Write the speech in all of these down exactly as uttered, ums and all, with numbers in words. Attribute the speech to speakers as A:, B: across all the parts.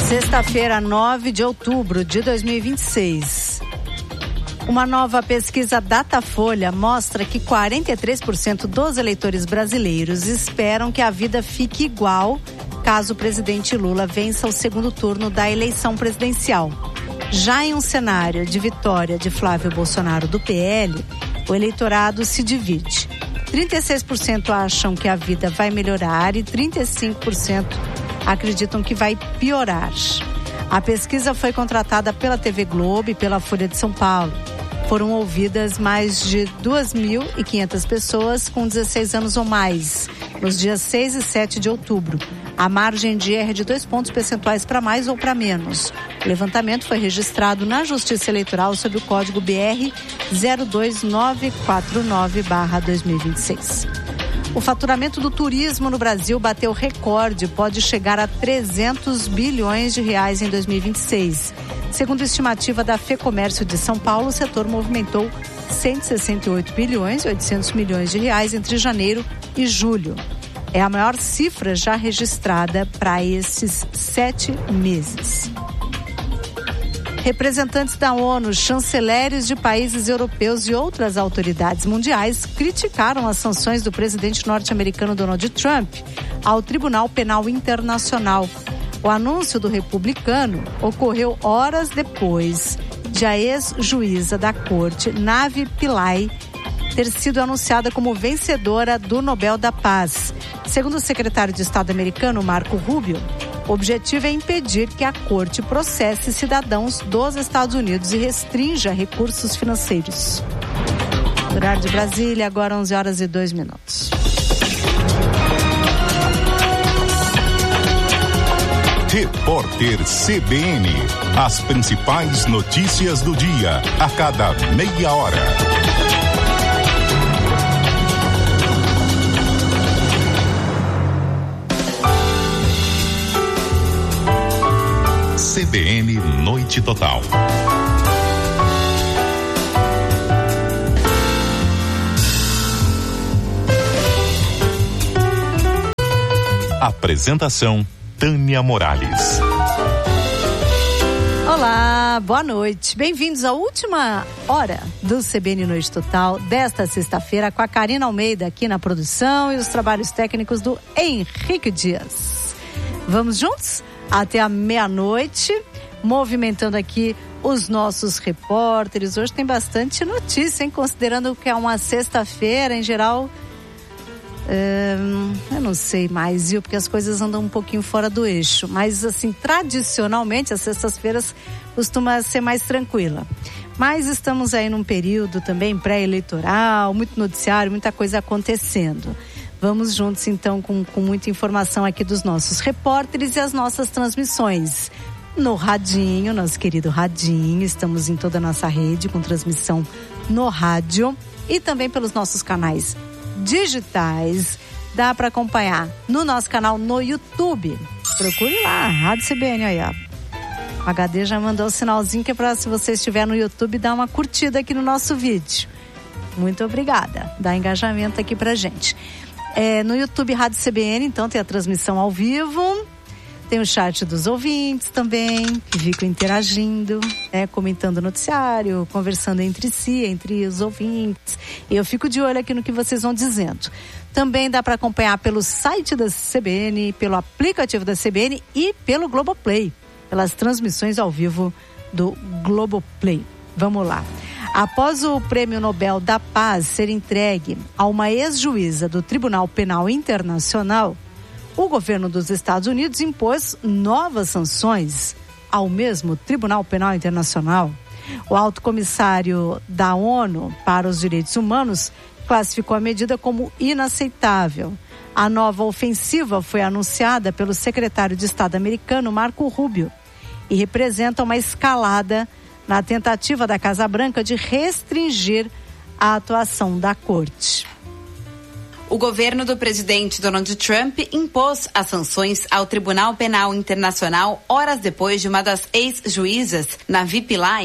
A: Sexta-feira, nove de outubro de dois mil e vinte e seis. Uma nova pesquisa Datafolha mostra que quarenta e três por cento dos eleitores brasileiros esperam que a vida fique igual caso o presidente Lula vença o segundo turno da eleição presidencial. Já em um cenário de vitória de Flávio Bolsonaro do P L, o eleitorado se divide. trinta e seis por cento acham que a vida vai melhorar e trinta e cinco por cento acreditam que vai piorar. A pesquisa foi contratada pela T V Globo e pela Folha de São Paulo. Foram ouvidas mais de duas mil e quinhentas pessoas com dezesseis anos ou mais, nos dias seis e sete de outubro. A margem de erro é de dois pontos percentuais para mais ou para menos. O levantamento foi registrado na Justiça Eleitoral sob o código B R zero dois nove quatro nove barra dois mil e vinte e seis. O faturamento do turismo no Brasil bateu recorde, pode chegar a trezentos bilhões de reais em dois mil e vinte e seis. Segundo a estimativa da FEComércio de São Paulo, o setor movimentou cento e sessenta e oito bilhões e oitocentos milhões de reais entre janeiro e julho. É a maior cifra já registrada para esses sete meses. Representantes da ONU, chanceleres de países europeus e outras autoridades mundiais criticaram as sanções do presidente norte-americano Donald Trump ao Tribunal Penal Internacional. O anúncio do republicano ocorreu horas depois de a ex-juíza da corte, Navi Pillay, ter sido anunciada como vencedora do Nobel da Paz. Segundo o secretário de Estado americano, Marco Rubio, o objetivo é impedir que a corte processe cidadãos dos Estados Unidos e restrinja recursos financeiros. Horário de Brasília, agora onze horas e dois minutos.
B: Repórter C B N. As principais notícias do dia, a cada meia hora. C B N Noite Total. Apresentação Tânia Morales.
A: Olá, boa noite. Bem-vindos à última hora do C B N Noite Total desta sexta-feira com a Karina Almeida aqui na produção e os trabalhos técnicos do Henrique Dias. Vamos juntos? Até a meia-noite, movimentando aqui os nossos repórteres. Hoje tem bastante notícia, hein? Considerando que é uma sexta-feira, em geral, hum, eu não sei mais, viu? Porque as coisas andam um pouquinho fora do eixo. Mas, assim, tradicionalmente, as sextas-feiras costuma ser mais tranquila. Mas estamos aí num período também pré-eleitoral, muito noticiário, muita coisa acontecendo. Vamos juntos, então, com, com muita informação aqui dos nossos repórteres e as nossas transmissões. No Radinho, nosso querido Radinho, estamos em toda a nossa rede com transmissão no rádio e também pelos nossos canais digitais. Dá para acompanhar no nosso canal no YouTube. Procure lá, Rádio C B N, aí, ó. O H D já mandou o sinalzinho que é para, se você estiver no YouTube, dar uma curtida aqui no nosso vídeo. Muito obrigada. Dá engajamento aqui pra gente. É, no YouTube Rádio C B N, então, tem a transmissão ao vivo, tem o chat dos ouvintes também, que ficam interagindo, né, comentando o noticiário, conversando entre si, entre os ouvintes. E eu fico de olho aqui no que vocês vão dizendo. Também dá para acompanhar pelo site da C B N, pelo aplicativo da C B N e pelo Globoplay, pelas transmissões ao vivo do Globoplay. Vamos lá. Após o Prêmio Nobel da Paz ser entregue a uma ex-juíza do Tribunal Penal Internacional, o governo dos Estados Unidos impôs novas sanções ao mesmo Tribunal Penal Internacional. O alto comissário da ONU para os Direitos Humanos classificou a medida como inaceitável. A nova ofensiva foi anunciada pelo secretário de Estado americano Marco Rubio e representa uma escalada na tentativa da Casa Branca de restringir a atuação da corte.
C: O governo do presidente Donald Trump impôs as sanções ao Tribunal Penal Internacional horas depois de uma das ex-juízas, Navi Pillay,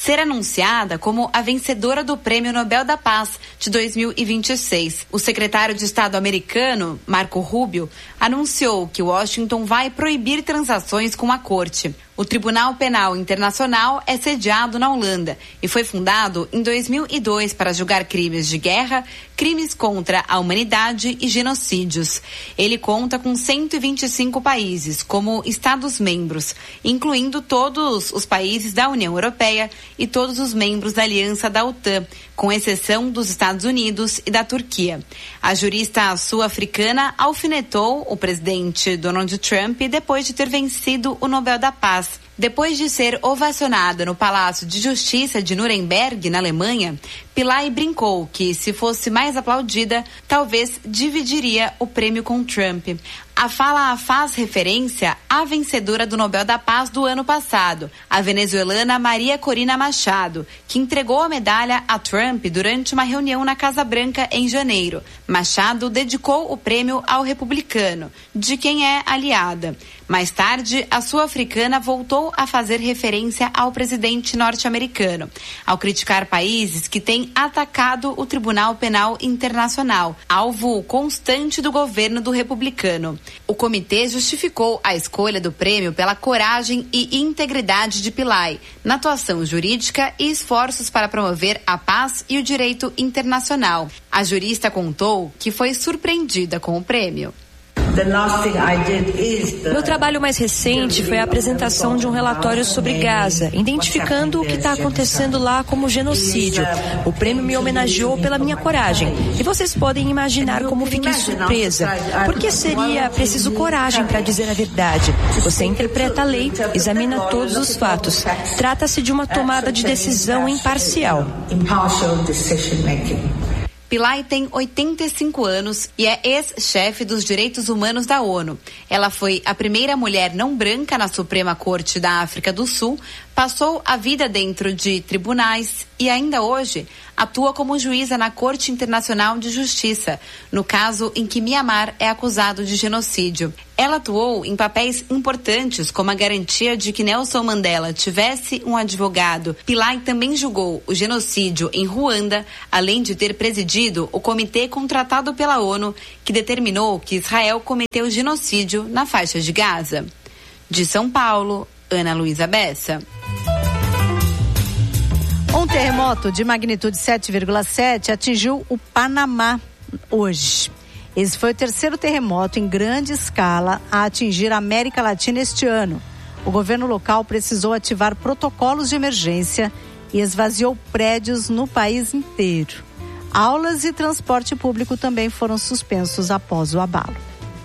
C: ser anunciada como a vencedora do Prêmio Nobel da Paz de dois mil e vinte e seis. O secretário de Estado americano, Marco Rubio, anunciou que Washington vai proibir transações com a corte. O Tribunal Penal Internacional é sediado na Holanda e foi fundado em dois mil e dois para julgar crimes de guerra, crimes contra a humanidade e genocídios. Ele conta com cento e vinte e cinco países como Estados-membros, incluindo todos os países da União Europeia e todos os membros da Aliança da OTAN, com exceção dos Estados Unidos e da Turquia. A jurista sul-africana alfinetou o presidente Donald Trump depois de ter vencido o Nobel da Paz. Depois de ser ovacionada no Palácio de Justiça de Nuremberg, na Alemanha, Pillay brincou que, se fosse mais aplaudida, talvez dividiria o prêmio com Trump. A fala faz referência à vencedora do Nobel da Paz do ano passado, a venezuelana Maria Corina Machado, que entregou a medalha a Trump durante uma reunião na Casa Branca em janeiro. Machado dedicou o prêmio ao republicano, de quem é aliada. Mais tarde, a sul-africana voltou a fazer referência ao presidente norte-americano, ao criticar países que têm atacado o Tribunal Penal Internacional, alvo constante do governo do republicano. O comitê justificou a escolha do prêmio pela coragem e integridade de Pillay, na atuação jurídica e esforços para promover a paz e o direito internacional. A jurista contou que foi surpreendida com o prêmio.
D: Meu trabalho mais recente foi a apresentação de um relatório sobre Gaza, identificando o que está acontecendo lá como genocídio. O prêmio me homenageou pela minha coragem. E vocês podem imaginar como fiquei surpresa. Porque seria preciso coragem para dizer a verdade. Você interpreta a lei, examina todos os fatos. Trata-se de uma tomada de decisão imparcial.
C: Pillay tem oitenta e cinco anos e é ex-chefe dos direitos humanos da ONU. Ela foi a primeira mulher não branca na Suprema Corte da África do Sul, passou a vida dentro de tribunais e ainda hoje atua como juíza na Corte Internacional de Justiça, no caso em que Mianmar é acusado de genocídio. Ela atuou em papéis importantes, como a garantia de que Nelson Mandela tivesse um advogado. Pillay também julgou o genocídio em Ruanda, além de ter presidido o comitê contratado pela ONU, que determinou que Israel cometeu genocídio na faixa de Gaza. De São Paulo, Ana Luísa Bessa.
A: Um terremoto de magnitude sete vírgula sete atingiu o Panamá hoje. Esse foi o terceiro terremoto em grande escala a atingir a América Latina este ano. O governo local precisou ativar protocolos de emergência e esvaziou prédios no país inteiro. Aulas e transporte público também foram suspensos após o abalo.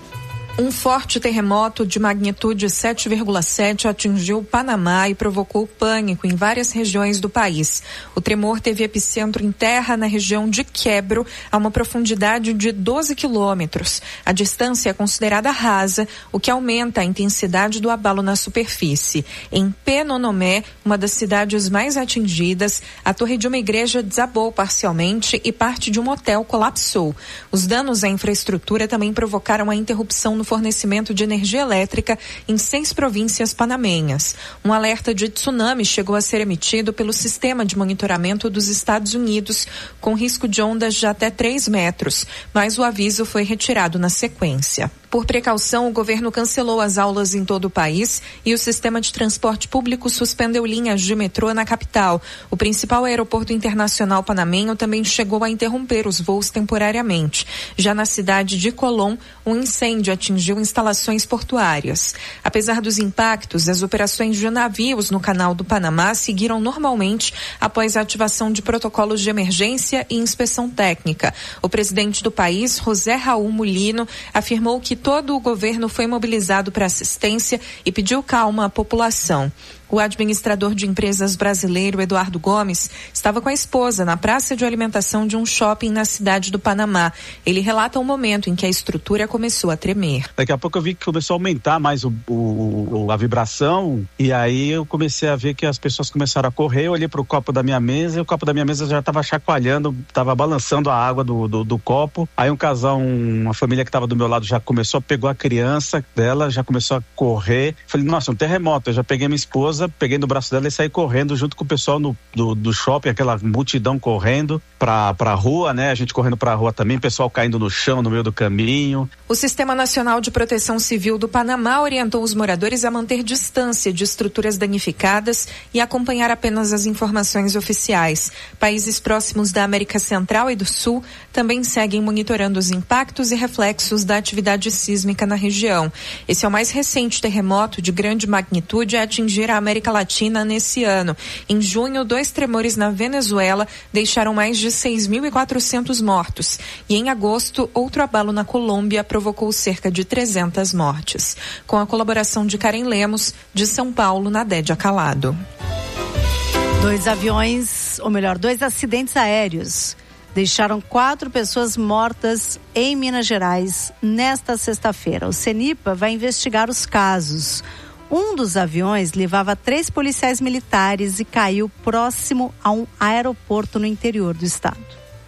E: Um forte terremoto de magnitude sete vírgula sete atingiu o Panamá e provocou pânico em várias regiões do país. O tremor teve epicentro em terra na região de Quebro, a uma profundidade de doze quilômetros. A distância é considerada rasa, o que aumenta a intensidade do abalo na superfície. Em Penonomé, uma das cidades mais atingidas, a torre de uma igreja desabou parcialmente e parte de um hotel colapsou. Os danos à infraestrutura também provocaram a interrupção no fornecimento de energia elétrica em seis províncias panamenhas. Um alerta de tsunami chegou a ser emitido pelo Sistema de Monitoramento dos Estados Unidos, com risco de ondas de até três metros, mas o aviso foi retirado na sequência. Por precaução, o governo cancelou as aulas em todo o país e o sistema de transporte público suspendeu linhas de metrô na capital. O principal aeroporto internacional panamenho também chegou a interromper os voos temporariamente. Já na cidade de Colón, um incêndio atingiu instalações portuárias. Apesar dos impactos, as operações de navios no Canal do Panamá seguiram normalmente após a ativação de protocolos de emergência e inspeção técnica. O presidente do país, José Raul Mulino, afirmou que todo o governo foi mobilizado para assistência e pediu calma à população. O administrador de empresas brasileiro, Eduardo Gomes, estava com a esposa na praça de alimentação de um shopping na cidade do Panamá. Ele relata o momento em que a estrutura começou a tremer.
F: Daqui a pouco eu vi que começou a aumentar mais o, o, a vibração e aí eu comecei a ver que as pessoas começaram a correr. Eu olhei para o copo da minha mesa e o copo da minha mesa já estava chacoalhando, estava balançando a água do, do, do copo. Aí um casal, um, uma família que estava do meu lado já começou pessoa pegou a criança dela, já começou a correr. Falei, nossa, um terremoto. Eu já peguei minha esposa, peguei no braço dela e saí correndo junto com o pessoal no, do, do shopping, aquela multidão correndo pra, pra rua, né? A gente correndo pra rua também, pessoal caindo no chão no meio do caminho.
E: O Sistema Nacional de Proteção Civil do Panamá orientou os moradores a manter distância de estruturas danificadas e acompanhar apenas as informações oficiais. Países próximos da América Central e do Sul também seguem monitorando os impactos e reflexos da atividade sísmica na região. Esse é o mais recente terremoto de grande magnitude a atingir a América Latina nesse ano. Em junho, dois tremores na Venezuela deixaram mais de seis mil e quatrocentos mortos. E em agosto, outro abalo na Colômbia provocou cerca de trezentas mortes. Com a colaboração de Karen Lemos, de São Paulo, Nadédia Calado.
A: Dois aviões, ou melhor, dois acidentes aéreos deixaram quatro pessoas mortas em Minas Gerais nesta sexta-feira. O CENIPA vai investigar os casos. Um dos aviões levava três policiais militares e caiu próximo a um aeroporto no interior do estado.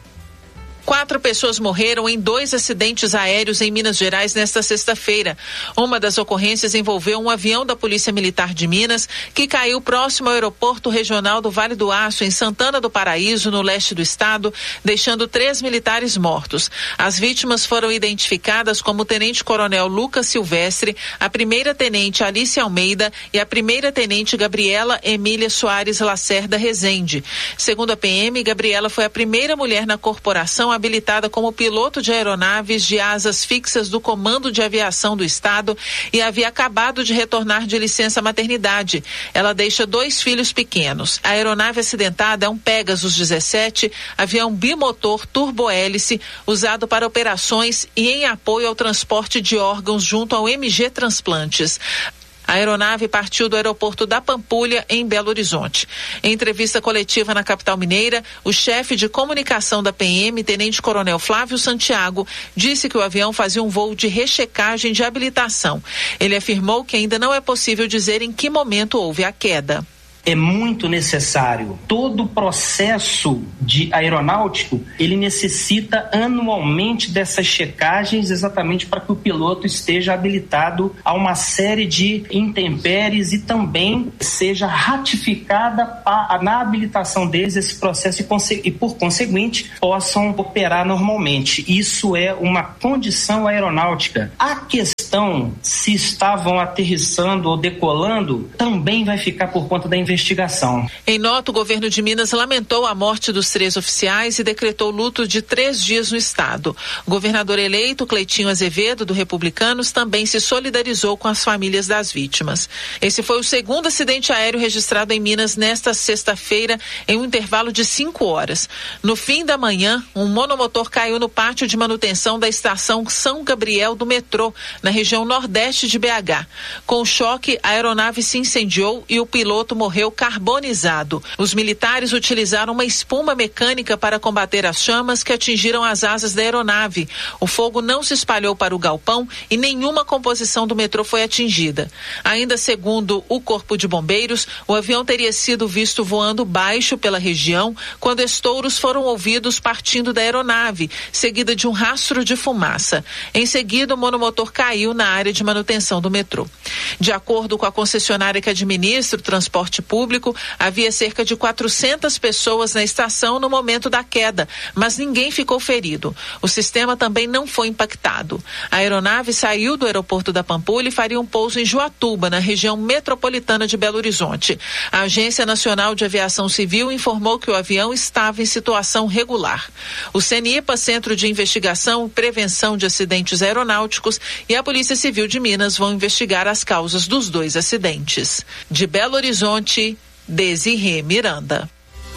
G: Quatro pessoas morreram em dois acidentes aéreos em Minas Gerais nesta sexta-feira. Uma das ocorrências envolveu um avião da Polícia Militar de Minas que caiu próximo ao aeroporto regional do Vale do Aço, em Santana do Paraíso, no leste do estado, deixando três militares mortos. As vítimas foram identificadas como o tenente-coronel Lucas Silvestre, a primeira-tenente Alice Almeida e a primeira-tenente Gabriela Emília Soares Lacerda Rezende. Segundo a P M, Gabriela foi a primeira mulher na corporação habilitada como piloto de aeronaves de asas fixas do Comando de Aviação do Estado e havia acabado de retornar de licença maternidade. Ela deixa dois filhos pequenos. A aeronave acidentada é um Pegasus dezessete, avião bimotor turbohélice, usado para operações e em apoio ao transporte de órgãos junto ao M G Transplantes. A aeronave partiu do aeroporto da Pampulha, em Belo Horizonte. Em entrevista coletiva na capital mineira, o chefe de comunicação da P M, tenente-coronel Flávio Santiago, disse que o avião fazia um voo de rechecagem de habilitação. Ele afirmou que ainda não é possível dizer em que momento houve a queda.
H: É muito necessário. Todo o processo de aeronáutico, ele necessita anualmente dessas checagens exatamente para que o piloto esteja habilitado a uma série de intempéries e também seja ratificada a, a, na habilitação deles esse processo e, e, por conseguinte, possam operar normalmente. Isso é uma condição aeronáutica. A questão se estavam aterrissando ou decolando também vai ficar por conta da investigação.
G: Em nota, o governo de Minas lamentou a morte dos três oficiais e decretou luto de três dias no estado. O governador eleito, Cleitinho Azevedo, do Republicanos, também se solidarizou com as famílias das vítimas. Esse foi o segundo acidente aéreo registrado em Minas nesta sexta-feira, em um intervalo de cinco horas. No fim da manhã, um monomotor caiu no pátio de manutenção da estação São Gabriel do metrô, na região nordeste de B H. Com o choque, a aeronave se incendiou e o piloto morreu carbonizado. Os militares utilizaram uma espuma mecânica para combater as chamas que atingiram as asas da aeronave. O fogo não se espalhou para o galpão e nenhuma composição do metrô foi atingida. Ainda segundo o Corpo de Bombeiros, o avião teria sido visto voando baixo pela região quando estouros foram ouvidos partindo da aeronave, seguida de um rastro de fumaça. Em seguida, o monomotor caiu na área de manutenção do metrô. De acordo com a concessionária que administra o transporte público, havia cerca de quatrocentas pessoas na estação no momento da queda, mas ninguém ficou ferido. O sistema também não foi impactado. A aeronave saiu do aeroporto da Pampulha e faria um pouso em Joatuba, na região metropolitana de Belo Horizonte. A Agência Nacional de Aviação Civil informou que o avião estava em situação regular. O CENIPA, Centro de Investigação e Prevenção de Acidentes Aeronáuticos, e a Polícia Civil de Minas vão investigar as causas dos dois acidentes. De Belo Horizonte, Desirê Miranda.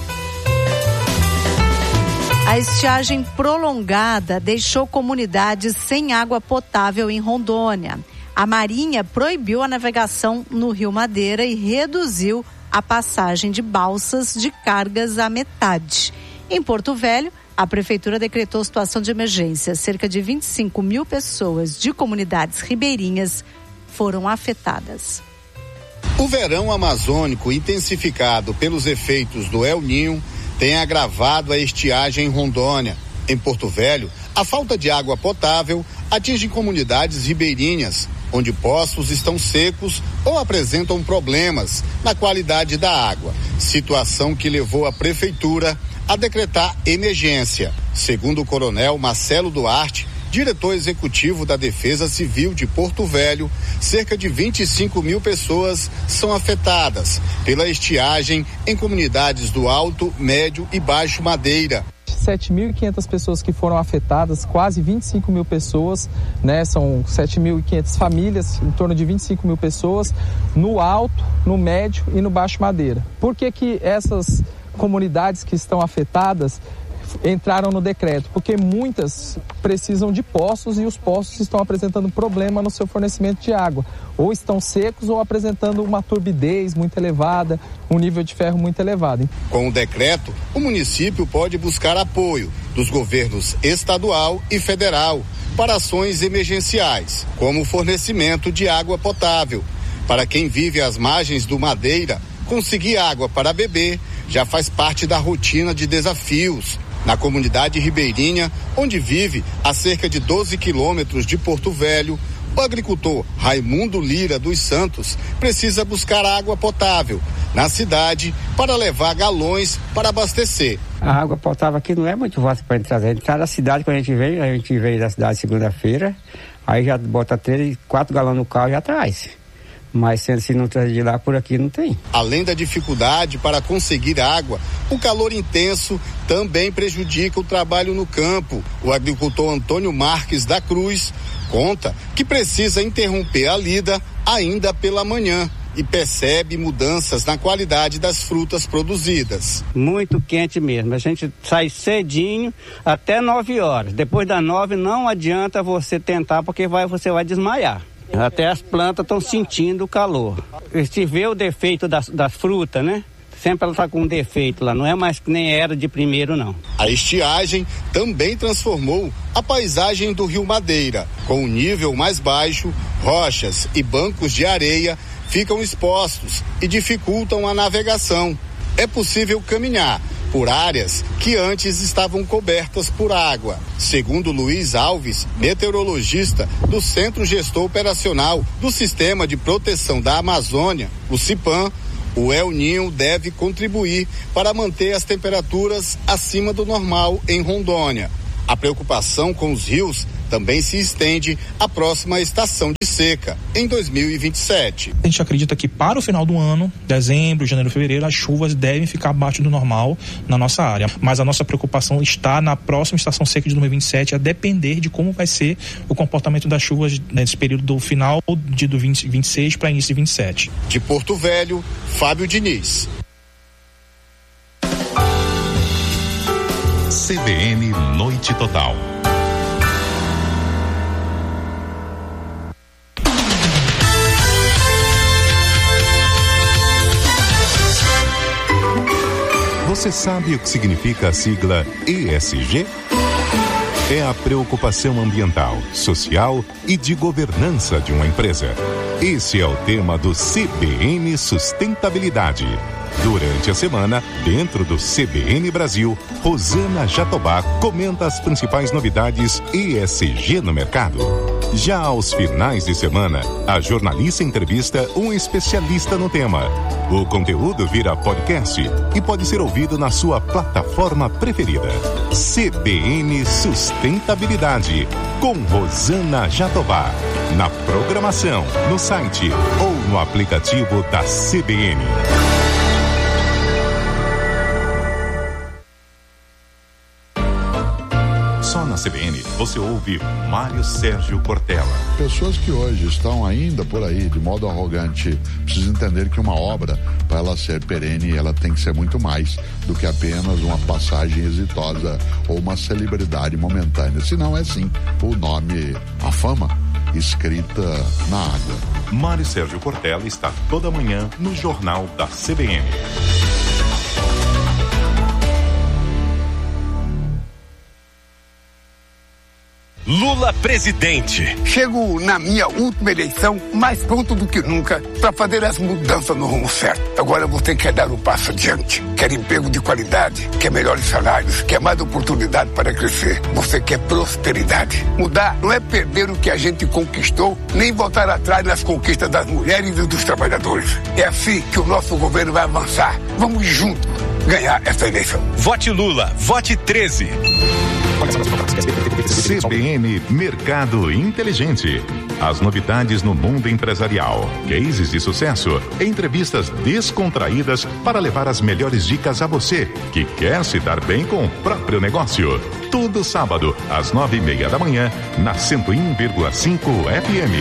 A: A estiagem prolongada deixou comunidades sem água potável em Rondônia. A Marinha proibiu a navegação no Rio Madeira e reduziu a passagem de balsas de cargas à metade. Em Porto Velho, a Prefeitura decretou situação de emergência. Cerca de vinte e cinco mil pessoas de comunidades ribeirinhas foram afetadas.
I: O verão amazônico, intensificado pelos efeitos do El Ninho, tem agravado a estiagem em Rondônia. Em Porto Velho, A falta de água potável atinge comunidades ribeirinhas, onde poços estão secos ou apresentam problemas na qualidade da água, situação que levou a prefeitura a decretar emergência. Segundo o coronel Marcelo Duarte, diretor executivo da Defesa Civil de Porto Velho, cerca de vinte e cinco mil pessoas são afetadas pela estiagem em comunidades do Alto, Médio e Baixo Madeira.
J: sete mil e quinhentas pessoas que foram afetadas, quase vinte e cinco mil pessoas, né? São sete mil e quinhentas famílias, em torno de vinte e cinco mil pessoas, no Alto, no Médio e no Baixo Madeira. Por que que essas comunidades que estão afetadas entraram no decreto? Porque muitas precisam de poços e os poços estão apresentando problema no seu fornecimento de água. Ou estão secos ou apresentando uma turbidez muito elevada, um nível de ferro muito elevado.
I: Com o decreto, o município pode buscar apoio dos governos estadual e federal para ações emergenciais, como o fornecimento de água potável. Para quem vive às margens do Madeira, conseguir água para beber já faz parte da rotina de desafios. Na comunidade ribeirinha, onde vive a cerca de doze quilômetros de Porto Velho, o agricultor Raimundo Lira dos Santos precisa buscar água potável na cidade para levar galões para abastecer.
K: A água potável aqui não é muito fácil para a gente trazer. A gente sai da cidade, quando a gente veio, a gente veio da cidade segunda-feira, aí já bota três, quatro galões no carro e já traz. Mas se não trazer de lá, por aqui não tem.
I: Além da dificuldade para conseguir água, o calor intenso também prejudica o trabalho no campo. O agricultor Antônio Marques da Cruz conta que precisa interromper a lida ainda pela manhã e percebe mudanças na qualidade das frutas produzidas.
K: Muito quente mesmo. A gente sai cedinho até nove horas. Depois das nove não adianta você tentar, porque vai, você vai desmaiar. Até as plantas estão sentindo o calor. Se vê o defeito das, das frutas, né? Sempre ela está com um defeito lá, não é mais que nem era de primeiro, não.
I: A estiagem também transformou a paisagem do Rio Madeira. Com o nível mais baixo, rochas e bancos de areia ficam expostos e dificultam a navegação. É possível caminhar por áreas que antes estavam cobertas por água. Segundo Luiz Alves, meteorologista do Centro Gestor Operacional do Sistema de Proteção da Amazônia, o CIPAM, o El Niño deve contribuir para manter as temperaturas acima do normal em Rondônia. A preocupação com os rios também se estende à próxima estação de seca, em dois mil e vinte e sete.
L: A gente acredita que para o final do ano, dezembro, janeiro, fevereiro, as chuvas devem ficar abaixo do normal na nossa área. Mas a nossa preocupação está na próxima estação seca de dois mil e vinte e sete, a depender de como vai ser o comportamento das chuvas nesse período do final de do vinte, vinte e seis para início de vinte e sete.
I: De Porto Velho, Fábio Diniz.
B: C B N Noite Total. Você sabe o que significa a sigla E S G? É a preocupação ambiental, social e de governança de uma empresa. Esse é o tema do C B N Sustentabilidade. Durante a semana, dentro do C B N Brasil, Rosana Jatobá comenta as principais novidades E S G no mercado. Já aos finais de semana, a jornalista entrevista um especialista no tema. O conteúdo vira podcast e pode ser ouvido na sua plataforma preferida. C B N Sustentabilidade, com Rosana Jatobá. Na programação, no site ou no aplicativo da C B N. Só na C B N você ouve Mário Sérgio Cortella.
M: Pessoas que hoje estão ainda por aí de modo arrogante precisam entender que uma obra, para ela ser perene, ela tem que ser muito mais do que apenas uma passagem exitosa ou uma celebridade momentânea. Senão é sim o nome, a fama escrita na água.
B: Mário Sérgio Cortella está toda manhã no Jornal da C B N.
N: Lula presidente.
O: Chego na minha última eleição mais pronto do que nunca para fazer as mudanças no rumo certo. Agora você quer dar um passo adiante, quer emprego de qualidade, quer melhores salários, quer mais oportunidade para crescer. Você quer prosperidade. Mudar não é perder o que a gente conquistou, nem voltar atrás nas conquistas das mulheres e dos trabalhadores. É assim que o nosso governo vai avançar. Vamos juntos ganhar essa eleição.
N: Vote Lula, vote treze.
B: C B N Mercado Inteligente. As novidades no mundo empresarial, cases de sucesso, entrevistas descontraídas para levar as melhores dicas a você que quer se dar bem com o próprio negócio. Todo sábado, às nove e meia da manhã, na cento e um vírgula cinco F M.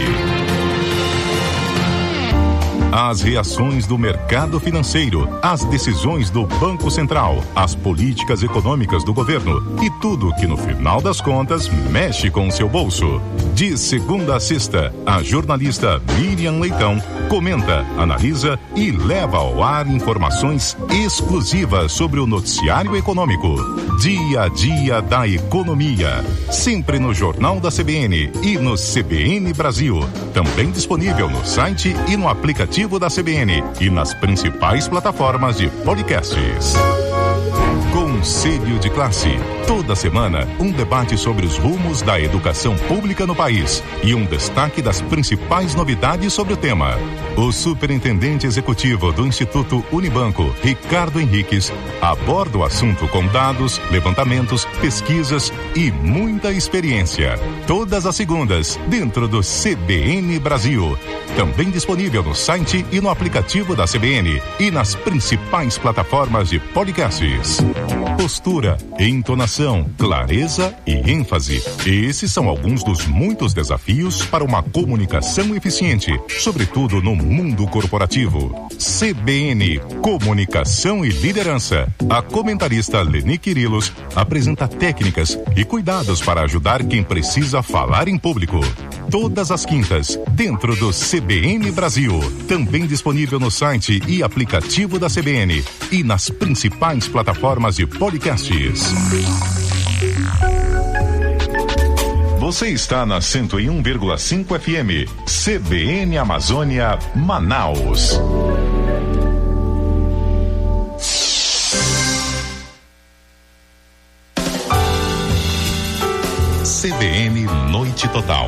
B: As reações do mercado financeiro, as decisões do Banco Central, as políticas econômicas do governo e tudo que no final das contas mexe com o seu bolso. De segunda a sexta, a jornalista Miriam Leitão comenta, analisa e leva ao ar informações exclusivas sobre o noticiário econômico. Dia a dia da economia. Sempre no Jornal da C B N e no C B N Brasil. Também disponível no site e no aplicativo da C B N e nas principais plataformas de podcasts. Conselho de Classe. Toda semana, um debate sobre os rumos da educação pública no país e um destaque das principais novidades sobre o tema. O superintendente executivo do Instituto Unibanco, Ricardo Henriques, aborda o assunto com dados, levantamentos, pesquisas e muita experiência. Todas as segundas, dentro do C B N Brasil. Também disponível no site e no aplicativo da C B N e nas principais plataformas de podcasts. Postura, entonação, clareza e ênfase. Esses são alguns dos muitos desafios para uma comunicação eficiente, sobretudo no mundo corporativo. C B N, Comunicação e Liderança. A comentarista Leni Quirilos apresenta técnicas e cuidados para ajudar quem precisa falar em público. Todas as quintas, dentro do C B N Brasil. Também disponível no site e aplicativo da C B N e nas principais plataformas de podcasts. Você está na cento e um vírgula cinco F M, C B N Amazônia, Manaus. C B N Noite Total.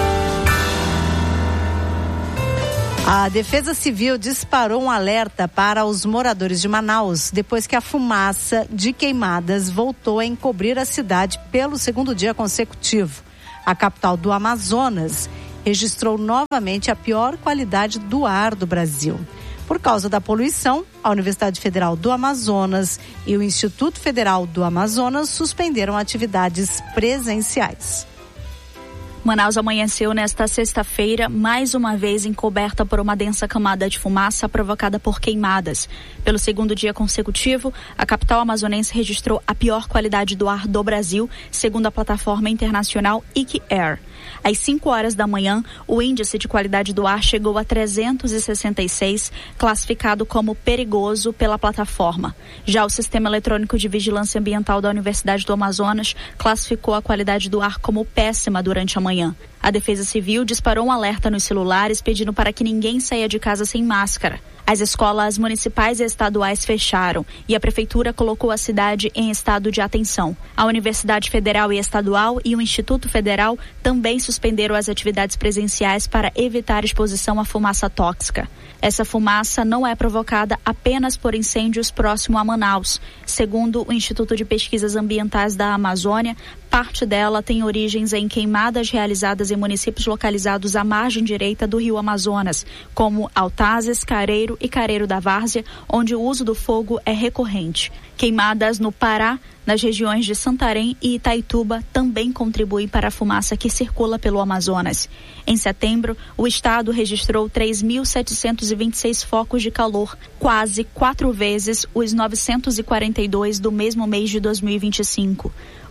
A: A Defesa Civil disparou um alerta para os moradores de Manaus depois que a fumaça de queimadas voltou a encobrir a cidade pelo segundo dia consecutivo. A capital do Amazonas registrou novamente a pior qualidade do ar do Brasil. Por causa da poluição, a Universidade Federal do Amazonas e o Instituto Federal do Amazonas suspenderam atividades presenciais.
P: Manaus amanheceu nesta sexta-feira, mais uma vez encoberta por uma densa camada de fumaça provocada por queimadas. Pelo segundo dia consecutivo, a capital amazonense registrou a pior qualidade do ar do Brasil, segundo a plataforma internacional I Q Air. Às cinco horas da manhã, o índice de qualidade do ar chegou a trezentos e sessenta e seis, classificado como perigoso pela plataforma. Já o Sistema Eletrônico de Vigilância Ambiental da Universidade do Amazonas classificou a qualidade do ar como péssima durante a manhã. A Defesa Civil disparou um alerta nos celulares pedindo para que ninguém saia de casa sem máscara. As escolas municipais e estaduais fecharam e a Prefeitura colocou a cidade em estado de atenção. A Universidade Federal e Estadual e o Instituto Federal também suspenderam as atividades presenciais para evitar exposição à fumaça tóxica. Essa fumaça não é provocada apenas por incêndios próximo a Manaus. Segundo o Instituto de Pesquisas Ambientais da Amazônia, parte dela tem origens em queimadas realizadas em municípios localizados à margem direita do rio Amazonas, como Altazes, Careiro e Careiro da Várzea, onde o uso do fogo é recorrente. Queimadas no Pará, nas regiões de Santarém e Itaituba, também contribuem para a fumaça que circula pelo Amazonas. Em setembro, o estado registrou três mil setecentos e vinte e seis focos de calor, quase quatro vezes os novecentos e quarenta e dois do mesmo mês de dois mil e vinte e cinco.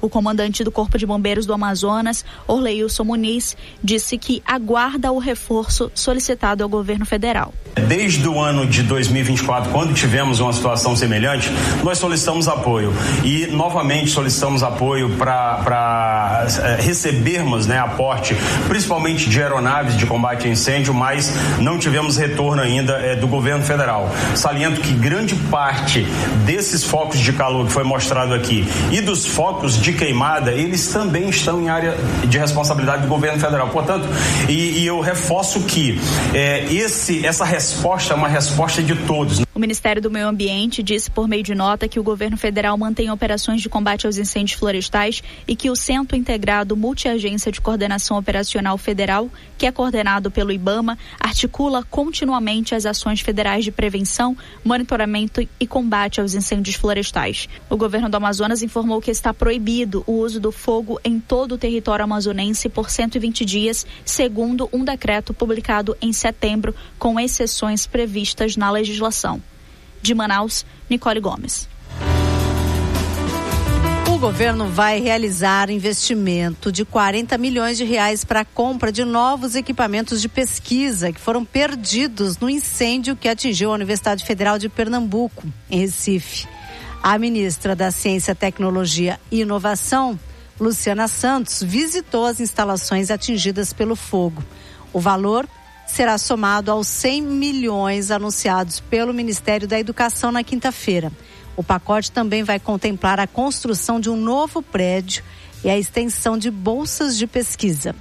P: O comandante do Corpo de Bombeiros do Amazonas, Orleilson Muniz, disse que aguarda o reforço solicitado ao governo federal.
Q: Desde o ano de dois mil e vinte e quatro, quando tivemos uma situação semelhante, nós solicitamos apoio e novamente solicitamos apoio para é, recebermos, né, aporte, principalmente de aeronaves de combate a incêndio, mas não tivemos retorno ainda é, do governo federal. Saliento que grande parte desses focos de calor que foi mostrado aqui e dos focos de queimada, eles também estão em área de responsabilidade do governo federal. Portanto, e, e eu reforço que é, esse, essa resposta é uma resposta de todos.
P: O Ministério do Meio Ambiente disse por meio de nota que o governo federal mantém operações de combate aos incêndios florestais e que o Centro Integrado Multiagência de Coordenação Operacional Federal, que é coordenado pelo IBAMA, articula continuamente as ações federais de prevenção, monitoramento e combate aos incêndios florestais. O governo do Amazonas informou que está proibido o uso do fogo em todo o território amazonense por cento e vinte dias, segundo um decreto publicado em setembro, com exceções previstas na legislação. De Manaus, Nicole Gomes.
A: O governo vai realizar investimento de quarenta milhões de reais para a compra de novos equipamentos de pesquisa que foram perdidos no incêndio que atingiu a Universidade Federal de Pernambuco, em Recife. A ministra da Ciência, Tecnologia e Inovação, Luciana Santos, visitou as instalações atingidas pelo fogo. O valor será somado aos cem milhões anunciados pelo Ministério da Educação na quinta-feira. O pacote também vai contemplar a construção de um novo prédio e a extensão de bolsas de pesquisa.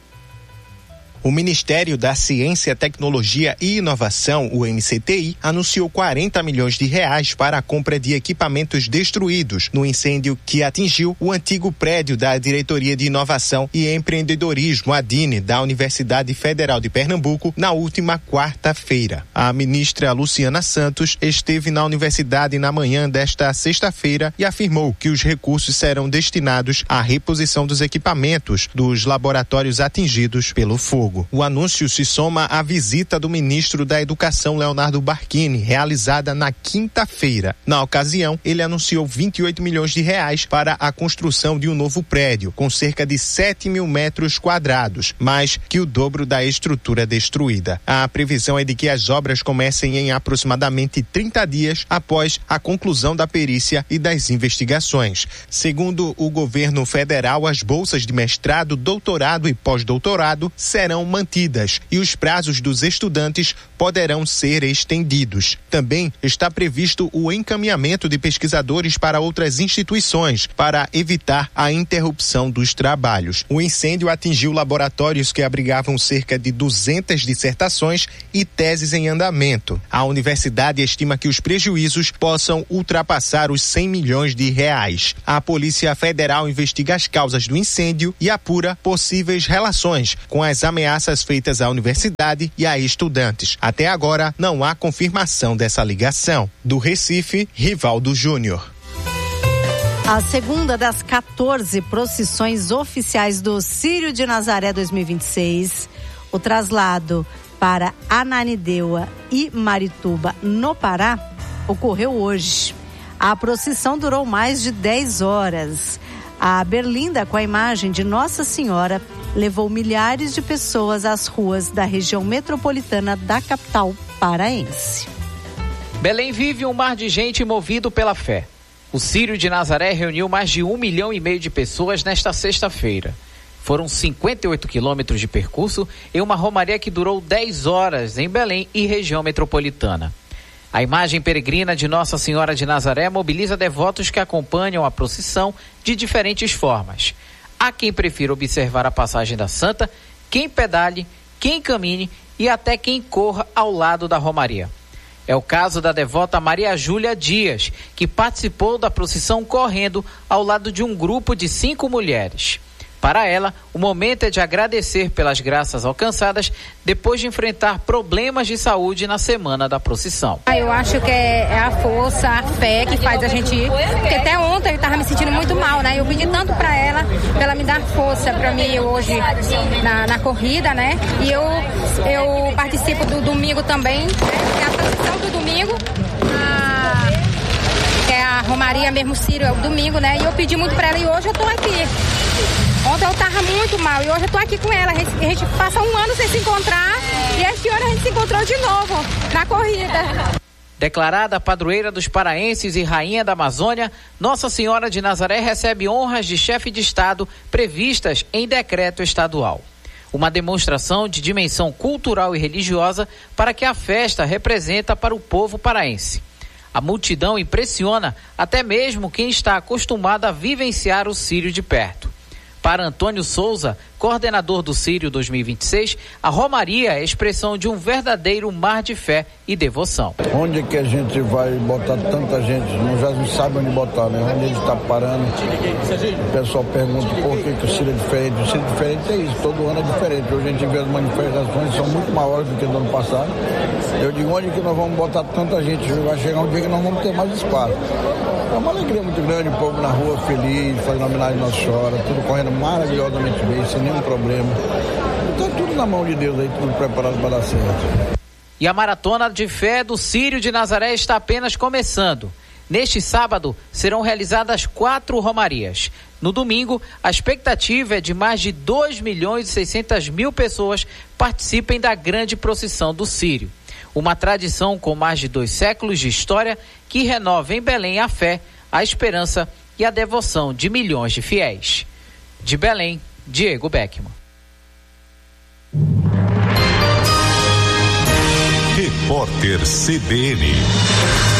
R: O Ministério da Ciência, Tecnologia e Inovação, o M C T I, anunciou quarenta milhões de reais para a compra de equipamentos destruídos no incêndio que atingiu o antigo prédio da Diretoria de Inovação e Empreendedorismo, a D I N E, da Universidade Federal de Pernambuco, na última quarta-feira. A ministra Luciana Santos esteve na universidade na manhã desta sexta-feira e afirmou que os recursos serão destinados à reposição dos equipamentos dos laboratórios atingidos pelo fogo. O anúncio se soma à visita do ministro da Educação, Leonardo Barquini, realizada na quinta-feira. Na ocasião, ele anunciou vinte e oito milhões de reais para a construção de um novo prédio, com cerca de sete mil metros quadrados, mais que o dobro da estrutura destruída. A previsão é de que as obras comecem em aproximadamente trinta dias após a conclusão da perícia e das investigações. Segundo o governo federal, as bolsas de mestrado, doutorado e pós-doutorado serão mantidas e os prazos dos estudantes poderão ser estendidos. Também está previsto o encaminhamento de pesquisadores para outras instituições para evitar a interrupção dos trabalhos. O incêndio atingiu laboratórios que abrigavam cerca de duzentas dissertações e teses em andamento. A universidade estima que os prejuízos possam ultrapassar os cem milhões de reais. A Polícia Federal investiga as causas do incêndio e apura possíveis relações com as ameaças feitas à universidade e a estudantes. Até agora, não há confirmação dessa ligação. Do Recife, Rivaldo Júnior.
A: A segunda das quatorze procissões oficiais do Círio de Nazaré dois mil e vinte e seis, o traslado para Ananindeua e Marituba, no Pará, ocorreu hoje. A procissão durou mais de dez horas. A berlinda com a imagem de Nossa Senhora levou milhares de pessoas às ruas da região metropolitana da capital paraense.
S: Belém vive um mar de gente movido pela fé. O Círio de Nazaré reuniu mais de um milhão e meio de pessoas nesta sexta-feira. Foram cinquenta e oito quilômetros de percurso em uma romaria que durou dez horas em Belém e região metropolitana. A imagem peregrina de Nossa Senhora de Nazaré mobiliza devotos que acompanham a procissão de diferentes formas. Há quem prefira observar a passagem da Santa, quem pedale, quem camine e até quem corra ao lado da romaria. É o caso da devota Maria Júlia Dias, que participou da procissão correndo ao lado de um grupo de cinco mulheres. Para ela, o momento é de agradecer pelas graças alcançadas depois de enfrentar problemas de saúde na semana da procissão.
T: Eu acho que é a força, a fé que faz a gente ir, porque até ontem eu estava me sentindo muito mal, né? Eu pedi tanto para ela, para ela me dar força para mim hoje na, na corrida, né? E eu, eu participo do domingo também, que é a procissão do domingo, a, que é a Romaria mesmo, Sírio, é o domingo, né? E eu pedi muito pra ela e hoje eu tô aqui. Ontem eu tava muito mal e hoje eu tô aqui com ela. A gente, a gente passa um ano sem se encontrar e este ano a gente se encontrou de novo na corrida.
S: Declarada padroeira dos paraenses e rainha da Amazônia, Nossa Senhora de Nazaré recebe honras de chefe de Estado previstas em decreto estadual. Uma demonstração de dimensão cultural e religiosa para que a festa representa para o povo paraense. A multidão impressiona até mesmo quem está acostumado a vivenciar o Círio de perto. Para Antônio Souza, coordenador do Círio dois mil e vinte e seis, a Romaria é a expressão de um verdadeiro mar de fé e devoção.
U: Onde é que a gente vai botar tanta gente? Não já não sabe onde botar, né? Onde ele está parando. O pessoal pergunta por que, que o Círio é diferente. O Círio diferente é isso, todo ano é diferente. Hoje a gente vê as manifestações, são muito maiores do que no ano passado. Eu digo, onde é que nós vamos botar tanta gente? Vai chegar um dia que nós vamos ter mais espaço. É uma alegria muito grande, o povo na rua feliz, fazendo homenagem à Nossa Senhora, tudo correndo maravilhosamente bem, sem nenhum problema. Está tudo na mão de Deus aí, tudo preparado para dar certo.
S: E a maratona de fé do Círio de Nazaré está apenas começando. Neste sábado serão realizadas quatro romarias. No domingo, a expectativa é de mais de dois milhões e seiscentas mil pessoas participem da grande procissão do Círio. Uma tradição com mais de dois séculos de história que renova em Belém a fé, a esperança e a devoção de milhões de fiéis. De Belém, Diego Beckman.
B: Repórter C B N.